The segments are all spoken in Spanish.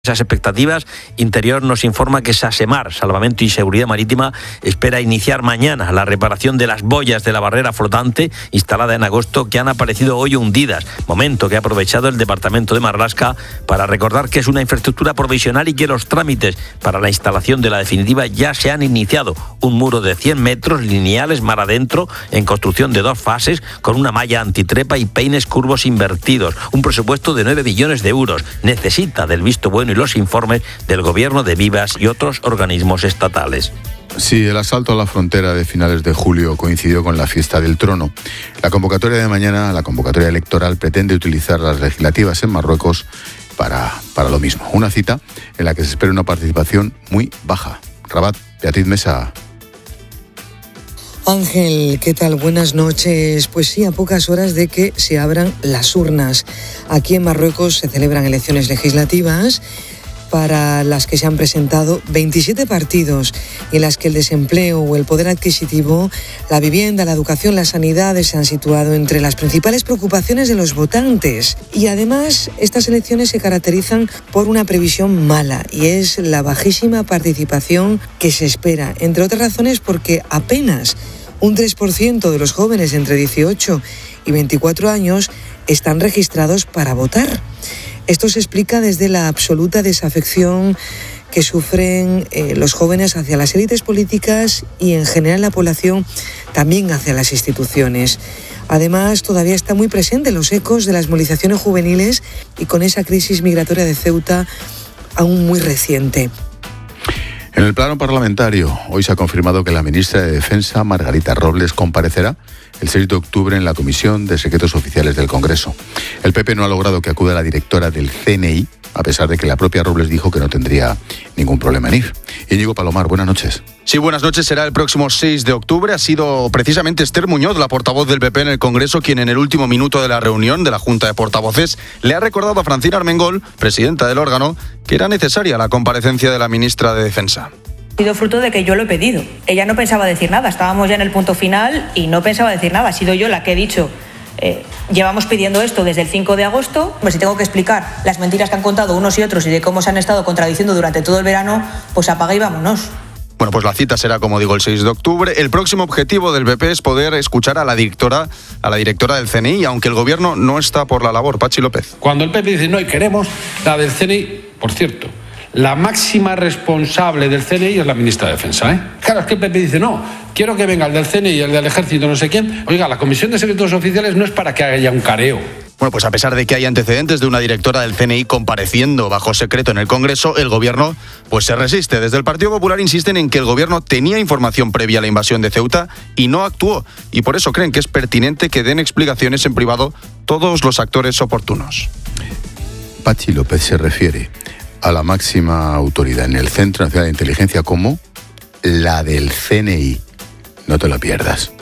Esas expectativas, Interior nos informa que Sasemar, Salvamento y Seguridad Marítima, espera iniciar mañana la reparación de las boyas de la barrera flotante instalada en agosto que han aparecido hoy hundidas, momento que ha aprovechado el Departamento de Marlaska para recordar que es una infraestructura provisional y que los trámites para la instalación de la definitiva ya se han iniciado. Un muro de 100 metros lineales mar adentro en construcción de 2 fases con una malla antitrepa y peines curvos invertidos. Un presupuesto de 9 billones de euros. Necesita del visto bueno y los informes del Gobierno de Vivas y otros organismos estatales. Sí, el asalto a la frontera de finales de julio coincidió con la fiesta del trono. La convocatoria de mañana, la convocatoria electoral, pretende utilizar las legislativas en Marruecos para lo mismo. Una cita en la que se espera una participación muy baja. Rabat, Beatriz Mesa. Ángel, ¿qué tal? Buenas noches. Pues sí, a pocas horas de que se abran las urnas. Aquí en Marruecos se celebran elecciones legislativas para las que se han presentado 27 partidos y en las que el desempleo o el poder adquisitivo, la vivienda, la educación, la sanidad se han situado entre las principales preocupaciones de los votantes. Y además, estas elecciones se caracterizan por una previsión mala y es la bajísima participación que se espera, entre otras razones porque apenas un 3% de los jóvenes entre 18 y 24 años están registrados para votar. Esto se explica desde la absoluta desafección que sufren los jóvenes hacia las élites políticas y en general la población también hacia las instituciones. Además, todavía está muy presente los ecos de las movilizaciones juveniles y con esa crisis migratoria de Ceuta aún muy reciente. En el plano parlamentario, hoy se ha confirmado que la ministra de Defensa, Margarita Robles, comparecerá el 6 de octubre en la Comisión de Secretos Oficiales del Congreso. El PP no ha logrado que acuda la directora del CNI, a pesar de que la propia Robles dijo que no tendría ningún problema en ir. Íñigo Palomar, buenas noches. Sí, buenas noches. Será el próximo 6 de octubre. Ha sido precisamente Esther Muñoz, la portavoz del PP en el Congreso, quien en el último minuto de la reunión de la Junta de Portavoces le ha recordado a Francina Armengol, presidenta del órgano, que era necesaria la comparecencia de la ministra de Defensa. Ha sido fruto de que yo lo he pedido. Ella no pensaba decir nada, estábamos ya en el punto final y no pensaba decir nada. Ha sido yo la que he dicho, llevamos pidiendo esto desde el 5 de agosto. Pues si tengo que explicar las mentiras que han contado unos y otros y de cómo se han estado contradiciendo durante todo el verano, pues apaga y vámonos. Bueno, pues la cita será, como digo, el 6 de octubre. El próximo objetivo del PP es poder escuchar a la directora del CNI, aunque el Gobierno no está por la labor. Pachi López. Cuando el PP dice no y queremos la del CNI, por cierto, la máxima responsable del CNI es la ministra de Defensa, Claro, es que el PP dice, no, quiero que venga el del CNI y el del Ejército, no sé quién. Oiga, la Comisión de Secretos Oficiales no es para que haya un careo. Bueno, pues a pesar de que hay antecedentes de una directora del CNI compareciendo bajo secreto en el Congreso, el Gobierno pues se resiste. Desde el Partido Popular insisten en que el Gobierno tenía información previa a la invasión de Ceuta y no actuó. Y por eso creen que es pertinente que den explicaciones en privado todos los actores oportunos. Pachi López se refiere a la máxima autoridad en el Centro Nacional de Inteligencia como la del CNI. No te lo pierdas.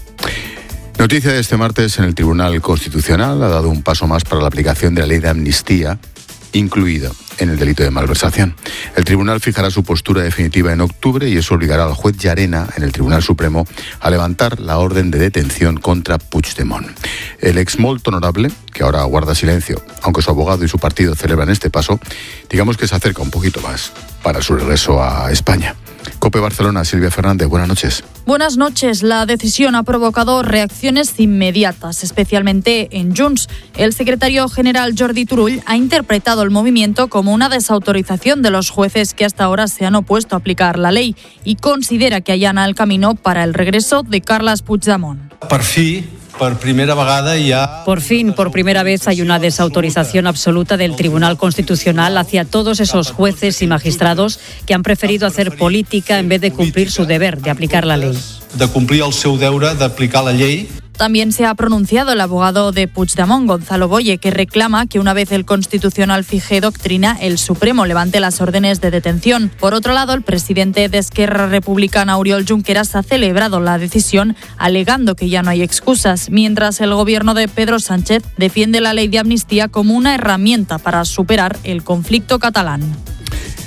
Noticia de este martes: en el Tribunal Constitucional ha dado un paso más para la aplicación de la ley de amnistía, incluida en el delito de malversación. El tribunal fijará su postura definitiva en octubre y eso obligará al juez Llarena, en el Tribunal Supremo, a levantar la orden de detención contra Puigdemont. El ex molt honorable, que ahora guarda silencio, aunque su abogado y su partido celebran este paso, digamos que se acerca un poquito más para su regreso a España. COPE Barcelona, Silvia Fernández, buenas noches. Buenas noches. La decisión ha provocado reacciones inmediatas, especialmente en Junts. El secretario general Jordi Turull ha interpretado el movimiento como una desautorización de los jueces que hasta ahora se han opuesto a aplicar la ley y considera que allana el camino para el regreso de Carles Puigdemont. Por fin, por primera vez, hay una desautorización absoluta del Tribunal Constitucional hacia todos esos jueces y magistrados que han preferido hacer política en vez de cumplir su deber de aplicar la ley. También se ha pronunciado el abogado de Puigdemont, Gonzalo Boye, que reclama que una vez el Constitucional fije doctrina, el Supremo levante las órdenes de detención. Por otro lado, el presidente de Esquerra Republicana, Oriol Junqueras, ha celebrado la decisión, alegando que ya no hay excusas, mientras el gobierno de Pedro Sánchez defiende la ley de amnistía como una herramienta para superar el conflicto catalán.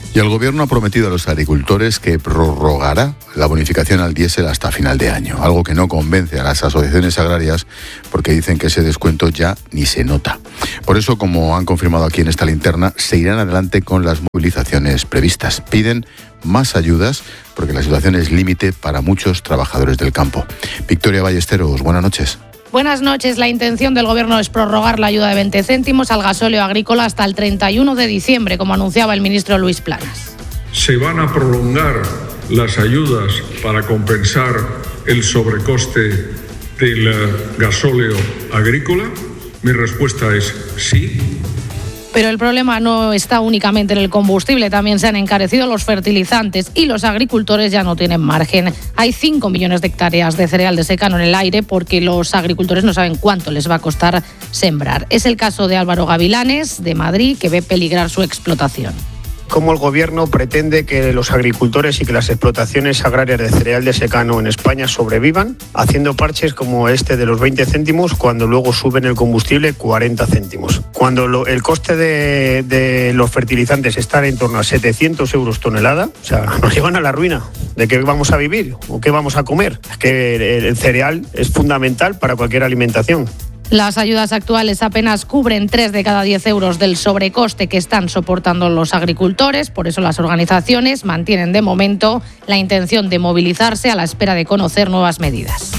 Y el Gobierno ha prometido a los agricultores que prorrogará la bonificación al diésel hasta final de año, algo que no convence a las asociaciones agrarias porque dicen que ese descuento ya ni se nota. Por eso, como han confirmado aquí en esta linterna, se irán adelante con las movilizaciones previstas. Piden más ayudas porque la situación es límite para muchos trabajadores del campo. Victoria Ballesteros, buenas noches. Buenas noches. La intención del Gobierno es prorrogar la ayuda de 20 céntimos al gasóleo agrícola hasta el 31 de diciembre, como anunciaba el ministro Luis Planas. ¿Se van a prolongar las ayudas para compensar el sobrecoste del gasóleo agrícola? Mi respuesta es sí. Pero el problema no está únicamente en el combustible, también se han encarecido los fertilizantes y los agricultores ya no tienen margen. Hay 5 millones de hectáreas de cereal de secano en el aire porque los agricultores no saben cuánto les va a costar sembrar. Es el caso de Álvaro Gavilanes, de Madrid, que ve peligrar su explotación. Cómo el Gobierno pretende que los agricultores y que las explotaciones agrarias de cereal de secano en España sobrevivan, haciendo parches como este de los 20 céntimos cuando luego suben el combustible 40 céntimos. Cuando el coste de los fertilizantes está en torno a 700 euros tonelada, o sea, nos llevan a la ruina. ¿De qué vamos a vivir o qué vamos a comer? Es que el cereal es fundamental para cualquier alimentación. Las ayudas actuales apenas cubren 3 de cada 10 euros del sobrecoste que están soportando los agricultores. Por eso las organizaciones mantienen de momento la intención de movilizarse a la espera de conocer nuevas medidas.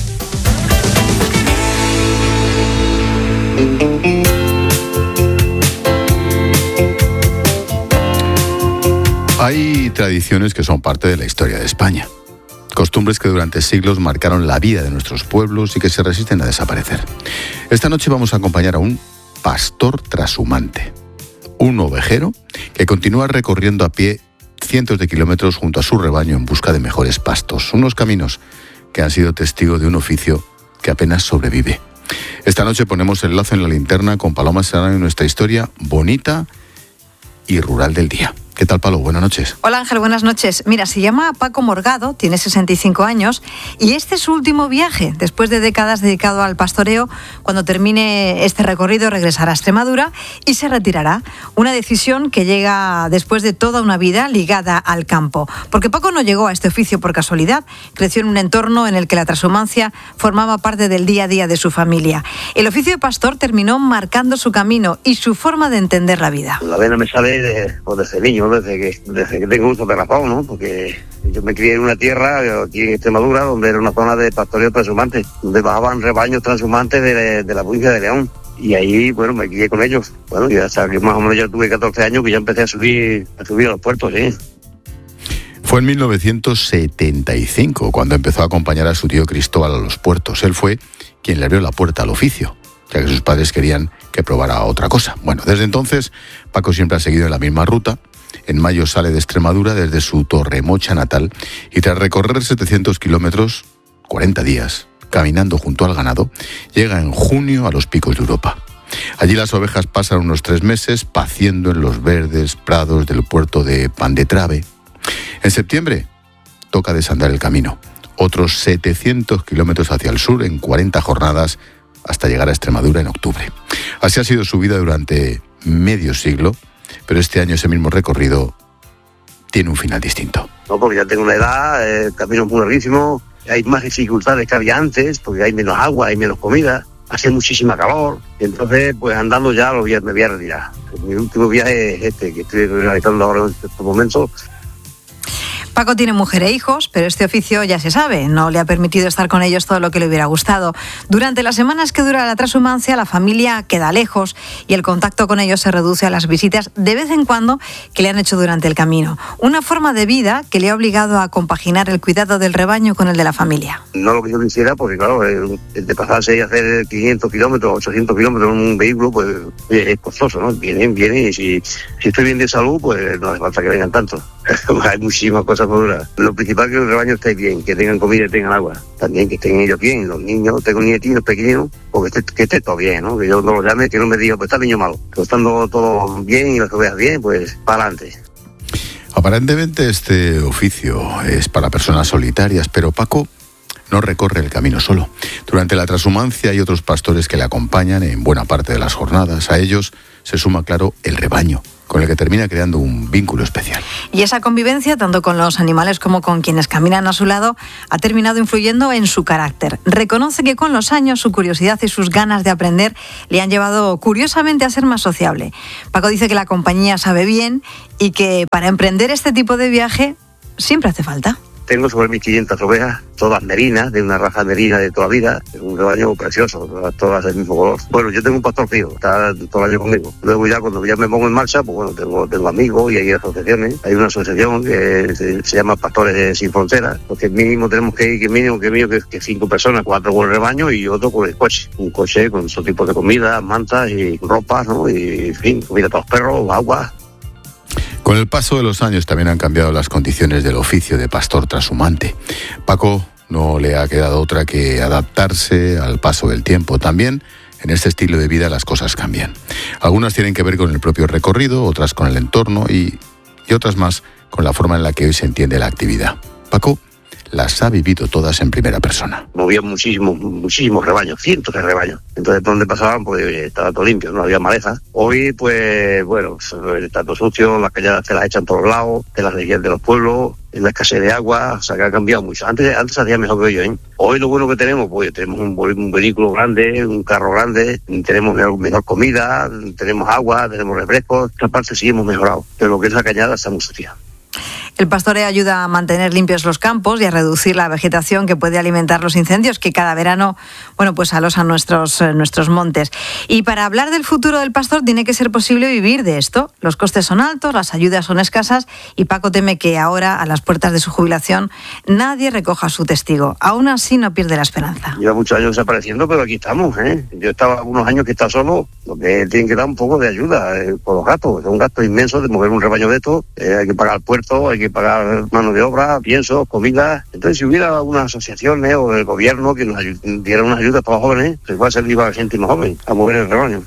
Hay tradiciones que son parte de la historia de España. Costumbres que durante siglos marcaron la vida de nuestros pueblos y que se resisten a desaparecer. Esta noche vamos a acompañar a un pastor trashumante, un ovejero que continúa recorriendo a pie cientos de kilómetros junto a su rebaño en busca de mejores pastos, unos caminos que han sido testigo de un oficio que apenas sobrevive. Esta noche ponemos el lazo en la linterna con Paloma Serrano y nuestra historia bonita y rural del día. ¿Qué tal, Palo? Buenas noches. Hola, Ángel, buenas noches. Mira, se llama Paco Morgado, tiene 65 años y este es su último viaje. Después de décadas dedicado al pastoreo, cuando termine este recorrido regresará a Extremadura y se retirará. Una decisión que llega después de toda una vida ligada al campo. Porque Paco no llegó a este oficio por casualidad, creció en un entorno en el que la transhumancia formaba parte del día a día de su familia. El oficio de pastor terminó marcando su camino y su forma de entender la vida. La vena me sale desde niño, desde que tengo uso de razón, ¿no? Porque yo me crié en una tierra aquí en Extremadura donde era una zona de pastoreo transhumante, donde bajaban rebaños transhumantes de la provincia de León. Y ahí, bueno, me crié con ellos. Bueno, y hasta que más o menos ya tuve 14 años que ya empecé a subir a los puertos, ¿sí? Fue en 1975 cuando empezó a acompañar a su tío Cristóbal a los puertos. Él fue quien le abrió la puerta al oficio, ya que sus padres querían que probara otra cosa. Bueno, desde entonces Paco siempre ha seguido en la misma ruta. En mayo sale de Extremadura desde su Torremocha natal y tras recorrer 700 kilómetros, 40 días, caminando junto al ganado, llega en junio a los picos de Europa. Allí las ovejas pasan unos 3 meses paciendo en los verdes prados del puerto de Pandetrave. En septiembre toca desandar el camino, otros 700 kilómetros hacia el sur en 40 jornadas hasta llegar a Extremadura en octubre. Así ha sido su vida durante medio siglo, pero este año ese mismo recorrido tiene un final distinto. No, porque ya tengo una edad, el camino es muy larguísimo, hay más dificultades que había antes, porque hay menos agua, hay menos comida, hace muchísima calor, y entonces pues andando ya me voy a retirar. Mi último viaje es este, que estoy realizando ahora en estos momentos. Paco tiene mujer e hijos, pero este oficio ya se sabe, no le ha permitido estar con ellos todo lo que le hubiera gustado. Durante las semanas que dura la transhumancia, la familia queda lejos y el contacto con ellos se reduce a las visitas de vez en cuando que le han hecho durante el camino. Una forma de vida que le ha obligado a compaginar el cuidado del rebaño con el de la familia. No lo que yo quisiera, porque claro, de pasarse y hacer 500 kilómetros, 800 kilómetros en un vehículo, pues es costoso, ¿no? Vienen, y si estoy bien de salud, pues no hace falta que vengan tanto. Hay muchísimas cosas por durar. Lo principal es que el rebaño esté bien, que tengan comida y tengan agua. También que estén ellos bien, los niños, tengo nietinos pequeños, porque que esté todo bien, ¿no? Que yo no los llame, que no me diga, pues está el niño malo. Pero estando todo bien y las ovejas bien, pues para adelante. Aparentemente este oficio es para personas solitarias, pero Paco no recorre el camino solo. Durante la transhumancia hay otros pastores que le acompañan en buena parte de las jornadas. A ellos se suma, claro, el rebaño, con el que termina creando un vínculo especial. Y esa convivencia, tanto con los animales como con quienes caminan a su lado, ha terminado influyendo en su carácter. Reconoce que con los años su curiosidad y sus ganas de aprender le han llevado curiosamente a ser más sociable. Paco dice que la compañía sabe bien y que para emprender este tipo de viaje siempre hace falta. Tengo sobre 1.500 ovejas, todas merinas, de una raza merina de toda vida, es un rebaño precioso, todas del mismo color. Bueno, yo tengo un pastor fijo, está todo el año conmigo. Luego ya cuando ya me pongo en marcha, pues bueno, tengo amigos y hay asociaciones. Hay una asociación que se llama Pastores Sin Fronteras, porque mínimo tenemos que ir, que 5 personas, 4 con el rebaño y otro con el coche. Un coche con todo tipo de comida, mantas y ropas, ¿no? Y en fin, comida para los perros, agua. Con el paso de los años también han cambiado las condiciones del oficio de pastor trashumante. Paco no le ha quedado otra que adaptarse al paso del tiempo. También en este estilo de vida las cosas cambian. Algunas tienen que ver con el propio recorrido, otras con el entorno y otras más con la forma en la que hoy se entiende la actividad. Paco las ha vivido todas en primera persona. Movía muchísimos rebaños, cientos de rebaños. Entonces, por donde pasaban, pues estaba todo limpio, no había maleza. Hoy, pues, bueno, está todo sucio, las calladas te las echan por todos lados, te las desvían de los pueblos, en la escasez de agua, o sea, que ha cambiado mucho. Antes hacía mejor que yo, ¿eh? Hoy lo bueno que tenemos, pues tenemos un vehículo grande, un carro grande, tenemos mejor comida, tenemos agua, tenemos refrescos. Esta parte sí hemos mejorado, pero lo que es la cañada está muy sucia. El pastoreo ayuda a mantener limpios los campos y a reducir la vegetación que puede alimentar los incendios que cada verano, pues alosan nuestros montes. Y para hablar del futuro del pastor tiene que ser posible vivir de esto. Los costes son altos, las ayudas son escasas y Paco teme que ahora, a las puertas de su jubilación, nadie recoja su testigo. Aún así no pierde la esperanza. Lleva muchos años desapareciendo, pero aquí estamos, ¿eh? Yo estaba unos años que está solo, lo que tienen que dar un poco de ayuda por los gastos. Es un gasto inmenso de mover un rebaño de estos, hay que pagar el puerto, hay que pagar mano de obra, pienso, comida. Entonces, si hubiera unas asociaciones o el gobierno que nos diera unas ayudas para los jóvenes, se puede servir a la gente más joven a mover el rebaño.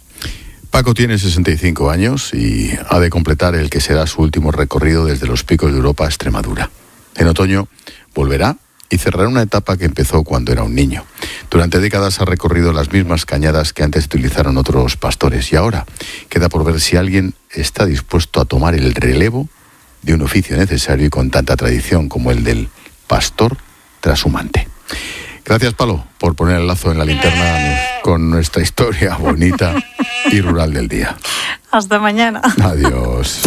Paco tiene 65 años y ha de completar el que será su último recorrido desde los picos de Europa a Extremadura. En otoño volverá y cerrará una etapa que empezó cuando era un niño. Durante décadas ha recorrido las mismas cañadas que antes utilizaron otros pastores y ahora queda por ver si alguien está dispuesto a tomar el relevo de un oficio necesario y con tanta tradición como el del pastor trashumante. Gracias, Palo, por poner el lazo en la linterna con nuestra historia bonita y rural del día. Hasta mañana. Adiós.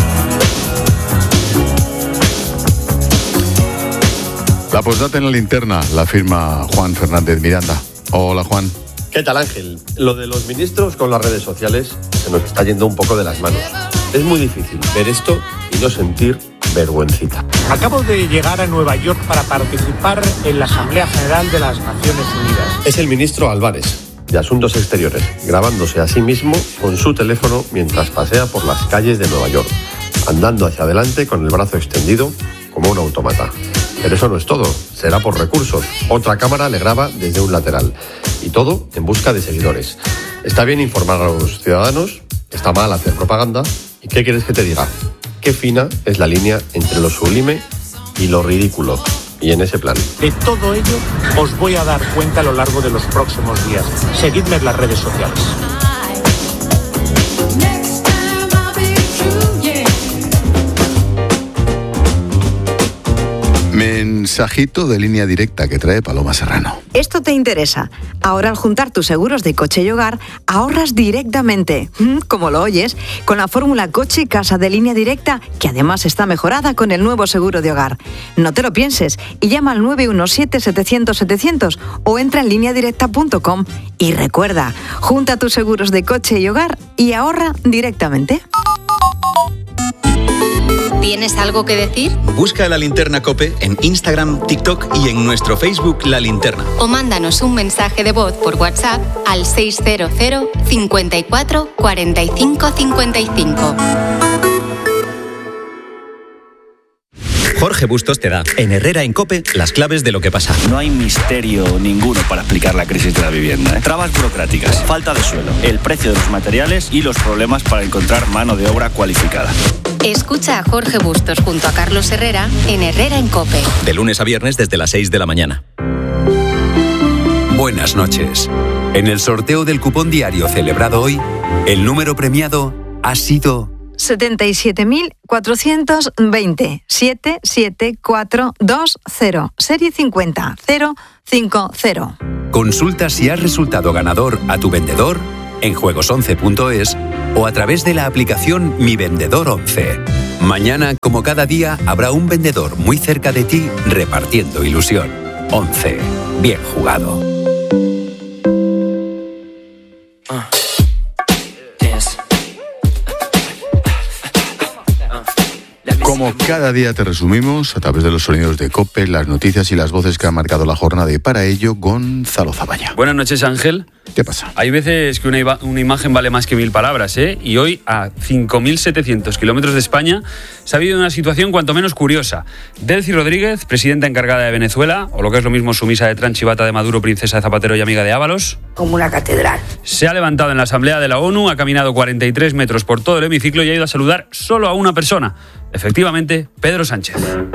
La postdata en la linterna la firma Juan Fernández Miranda. Hola, Juan. ¿Qué tal, Ángel? Lo de los ministros con las redes sociales se nos está yendo un poco de las manos. Es muy difícil ver esto y no sentir vergüencita. Acabo de llegar a Nueva York para participar en la Asamblea General de las Naciones Unidas. Es el ministro Álvarez, de Asuntos Exteriores, grabándose a sí mismo con su teléfono mientras pasea por las calles de Nueva York, andando hacia adelante con el brazo extendido como un autómata. Pero eso no es todo, será por recursos. Otra cámara le graba desde un lateral. Y todo en busca de seguidores. Está bien informar a los ciudadanos, está mal hacer propaganda. ¿Y qué quieres que te diga? Qué fina es la línea entre lo sublime y lo ridículo. Y en ese plan. De todo ello os voy a dar cuenta a lo largo de los próximos días. Seguidme en las redes sociales. Mensajito de línea directa que trae Paloma Serrano. Esto te interesa. Ahora al juntar tus seguros de coche y hogar, ahorras directamente, como lo oyes, con la fórmula coche y casa de línea directa, que además está mejorada con el nuevo seguro de hogar. No te lo pienses y llama al 917-700-700 o entra en lineadirecta.com. Y recuerda, junta tus seguros de coche y hogar y ahorra directamente. ¿Tienes algo que decir? Busca La Linterna COPE en Instagram, TikTok y en nuestro Facebook La Linterna. O mándanos un mensaje de voz por WhatsApp al 600 54 45 55. Jorge Bustos te da, en Herrera en COPE, las claves de lo que pasa. No hay misterio ninguno para explicar la crisis de la vivienda. Trabas burocráticas, falta de suelo, el precio de los materiales y los problemas para encontrar mano de obra cualificada. Escucha a Jorge Bustos junto a Carlos Herrera en Herrera en COPE. De lunes a viernes desde las 6 de la mañana. buenas noches. En el sorteo del cupón diario celebrado hoy, el número premiado ha sido 77.420 77420, serie 50050. Consulta si has resultado ganador a tu vendedor en juegos11.es o a través de la aplicación Mi Vendedor 11. Mañana, como cada día, habrá un vendedor muy cerca de ti repartiendo ilusión. 11. Bien jugado. Como cada día te resumimos, a través de los sonidos de COPE, las noticias y las voces que han marcado la jornada, y para ello, Gonzalo Zabaña. Buenas noches, Ángel. ¿Qué pasa? Hay veces que una imagen vale más que 1000 palabras, ¿eh? Y hoy, a 5.700 kilómetros de España, se ha habido una situación cuanto menos curiosa. Delcy Rodríguez, presidenta encargada de Venezuela, o lo que es lo mismo, sumisa de Tranchivata de Maduro, princesa de Zapatero y amiga de Ábalos, como una catedral. Se ha levantado en la Asamblea de la ONU, ha caminado 43 metros por todo el hemiciclo y ha ido a saludar solo a una persona. Efectivamente, Pedro Sánchez.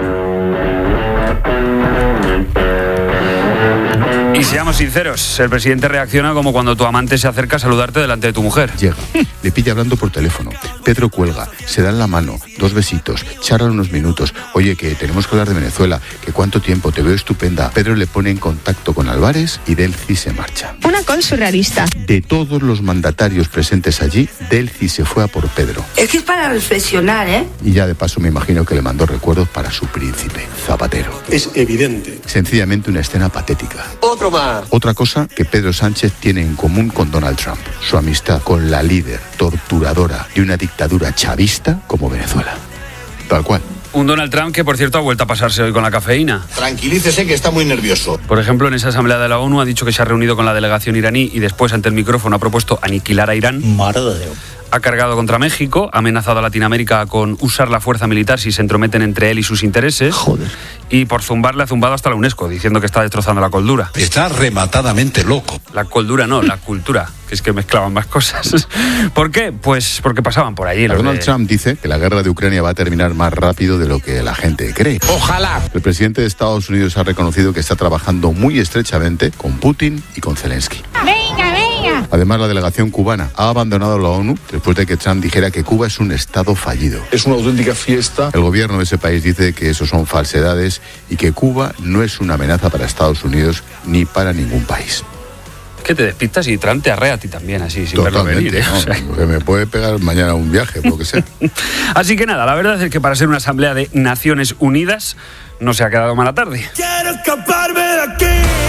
Y seamos sinceros, el presidente reacciona como cuando tu amante se acerca a saludarte delante de tu mujer. Llega, le pilla hablando por teléfono. Pedro cuelga, se dan la mano, 2 besitos, charlan unos minutos. Oye, que tenemos que hablar de Venezuela, que cuánto tiempo, te veo estupenda. Pedro le pone en contacto con Álvarez y Delcy se marcha. Una col surrealista. De todos los mandatarios presentes allí, Delcy se fue a por Pedro. Es que es para reflexionar, ¿eh? Y ya de paso me imagino que le mandó recuerdos para su príncipe, Zapatero. Es evidente. Sencillamente una escena patética. Otro más. Otra cosa que Pedro Sánchez tiene en común con Donald Trump, su amistad con la líder torturadora de una dictadura chavista como Venezuela. Tal cual. Un Donald Trump que, por cierto, ha vuelto a pasarse hoy con la cafeína. Tranquilícese que está muy nervioso. Por ejemplo, en esa asamblea de la ONU ha dicho que se ha reunido con la delegación iraní y después, ante el micrófono, ha propuesto aniquilar a Irán. Madre de Dios. Ha cargado contra México, ha amenazado a Latinoamérica con usar la fuerza militar si se entrometen entre él y sus intereses. Joder. Y por zumbar le ha zumbado hasta la UNESCO, diciendo que está destrozando la coldura. Está rematadamente loco. La coldura no, la cultura, que es que mezclaban más cosas. ¿Por qué? Pues porque pasaban por allí. Donald Trump dice que la guerra de Ucrania va a terminar más rápido de lo que la gente cree. Ojalá. El presidente de Estados Unidos ha reconocido que está trabajando muy estrechamente con Putin y con Zelensky. Venga, venga. Además, la delegación cubana ha abandonado la ONU después de que Trump dijera que Cuba es un estado fallido. Es una auténtica fiesta. El gobierno de ese país dice que eso son falsedades y que Cuba no es una amenaza para Estados Unidos ni para ningún país. Que te despistas y Trump te arrea a ti también, así, sin verlo venir, ¿eh? No, o sea, que me puede pegar mañana un viaje, por lo que sea. Así que nada, la verdad es que para ser una asamblea de Naciones Unidas no se ha quedado mala tarde. Quiero escaparme de aquí.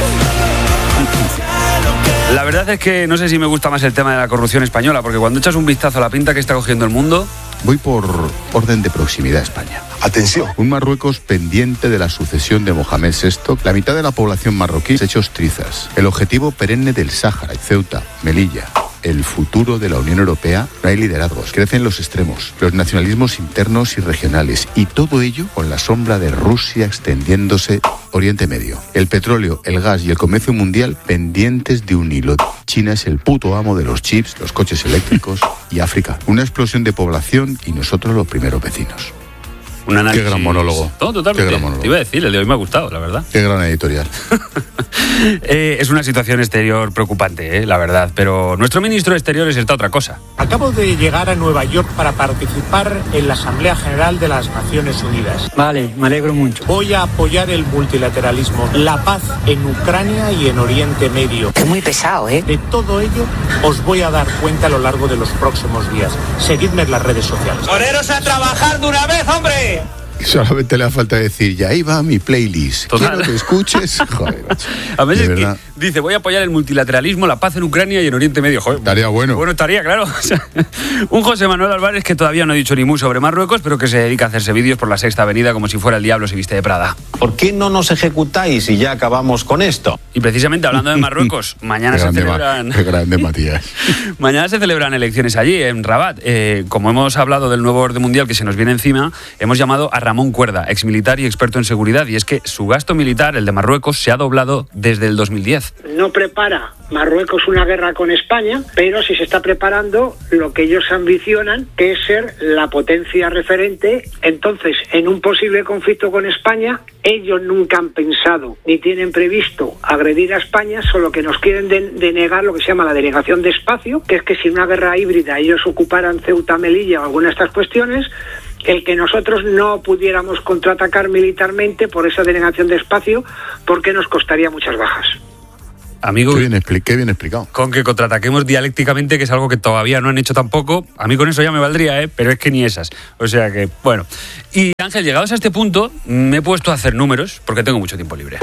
La verdad es que no sé si me gusta más el tema de la corrupción española, porque cuando echas un vistazo a la pinta que está cogiendo el mundo... Voy por orden de proximidad a España. Atención. Un Marruecos pendiente de la sucesión de Mohamed VI. La mitad de la población marroquí hechos trizas. El objetivo perenne del Sáhara, Ceuta, Melilla. El futuro de la Unión Europea. No hay liderazgos. Crecen los extremos, los nacionalismos internos y regionales. Y todo ello con la sombra de Rusia extendiéndose Oriente Medio. El petróleo, el gas y el comercio mundial pendientes de un hilo. China es el puto amo de los chips, los coches eléctricos y África. Una explosión de población y nosotros los primeros vecinos. Un análisis... Qué gran monólogo. No, totalmente. Qué gran monólogo. Te iba a decir, el de hoy me ha gustado, la verdad. Qué gran editorial. Es una situación exterior preocupante, la verdad, pero nuestro ministro de Exteriores está otra cosa. Acabo de llegar a Nueva York para participar en la Asamblea General de las Naciones Unidas. Vale, me alegro mucho. Voy a apoyar el multilateralismo, la paz en Ucrania y en Oriente Medio. Es muy pesado, ¿eh? De todo ello os voy a dar cuenta a lo largo de los próximos días. Seguidme en las redes sociales. ¡Poneros a trabajar de una vez, hombre! Solamente le falta decir, ya ahí va mi playlist. Total. Quiero que escuches. Joder, macho. A veces De que verdad. dice, voy a apoyar el multilateralismo, la paz en Ucrania y en Oriente Medio. Joder, Estaría bueno. Bueno, estaría, claro. O sea, un José Manuel Álvarez que todavía no ha dicho ni mu sobre Marruecos, pero que se dedica a hacerse vídeos por la Sexta Avenida como si fuera el diablo se viste de Prada. ¿Por qué no nos ejecutáis y ya acabamos con esto? Y precisamente hablando de Marruecos, mañana se celebran... Qué grande, Matías. Mañana se celebran elecciones allí, en Rabat. Como hemos hablado del nuevo orden mundial que se nos viene encima, hemos llamado a Ramón Cuerda, exmilitar y experto en seguridad, y es que su gasto militar, el de Marruecos, se ha doblado desde el 2010. No prepara Marruecos una guerra con España, pero sí se está preparando lo que ellos ambicionan, que es ser la potencia referente. Entonces, en un posible conflicto con España, ellos nunca han pensado ni tienen previsto agredir a España, solo que nos quieren denegar lo que se llama la denegación de espacio, que es que si una guerra híbrida ellos ocuparan Ceuta, Melilla o alguna de estas cuestiones, el que nosotros no pudiéramos contraatacar militarmente por esa denegación de espacio, porque nos costaría muchas bajas. Amigo, qué bien explicado. Con que contraataquemos dialécticamente, que es algo que todavía no han hecho tampoco, a mí con eso ya me valdría, pero es que ni esas. O sea que, bueno. Y Ángel, llegados a este punto, me he puesto a hacer números porque tengo mucho tiempo libre.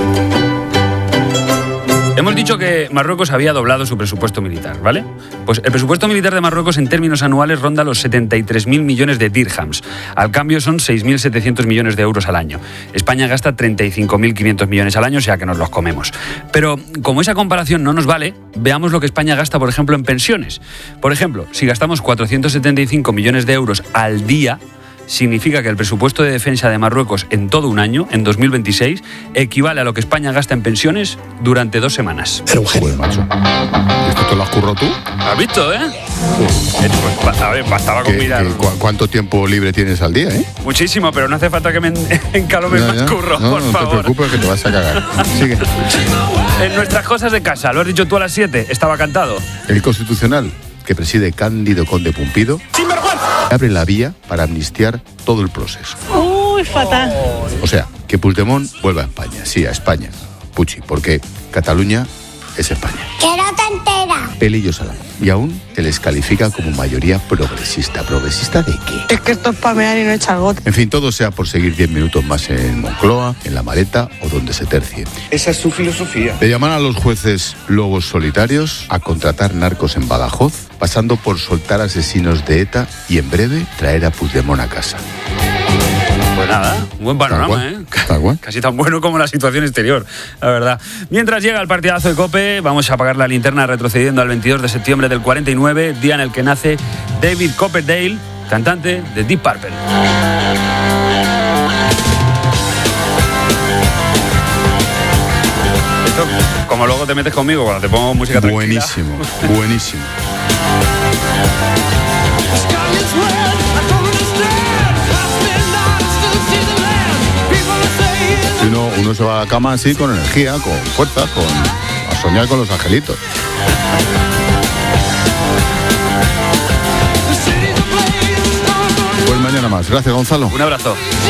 Hemos dicho que Marruecos había doblado su presupuesto militar, ¿vale? Pues el presupuesto militar de Marruecos en términos anuales ronda los 73.000 millones de dirhams. Al cambio son 6.700 millones de euros al año. España gasta 35.500 millones al año, o sea que nos los comemos. Pero como esa comparación no nos vale, veamos lo que España gasta, por ejemplo, en pensiones. Por ejemplo, si gastamos 475 millones de euros al día, significa que el presupuesto de defensa de Marruecos en todo un año, en 2026, equivale a lo que España gasta en pensiones durante 2 semanas. Era un genio, macho. ¿Esto te lo has currado tú? ¿Has visto, A ver, bastaba con mirar. ¿Cuánto tiempo libre tienes al día, Muchísimo, pero no hace falta que me encalomes más curro, por favor. No te preocupes, que te vas a cagar. Sigue. En nuestras cosas de casa, lo has dicho tú a las 7, estaba cantado. El Constitucional, que preside Cándido Conde Pumpido, abre la vía para amnistiar todo el proceso. Uy, fatal. O sea, que Puigdemont vuelva a España. Sí, a España. Puchi, porque Cataluña es España. Que no te enteras. Pelillos a la mano. Y aún se les califica como mayoría progresista. ¿Progresista de qué? Es que esto es pamear y no echar gota. En fin, todo sea por seguir 10 minutos más en Moncloa, en La Maleta o donde se tercie. Esa es su filosofía. De llamar a los jueces lobos solitarios, a contratar narcos en Badajoz, pasando por soltar asesinos de ETA y en breve traer a Puigdemont a casa. Pues nada, un buen panorama, Casi tan bueno como la situación exterior, la verdad. Mientras llega el partidazo de COPE, vamos a apagar la linterna retrocediendo al 22 de septiembre del 49, día en el que nace David Coverdale, cantante de Deep Purple. Esto, como luego te metes conmigo cuando te pongo música tranquila. Buenísimo, buenísimo. Uno se va a la cama así, con energía, con fuerza, a soñar con los angelitos. Pues mañana más. Gracias, Gonzalo. Un abrazo.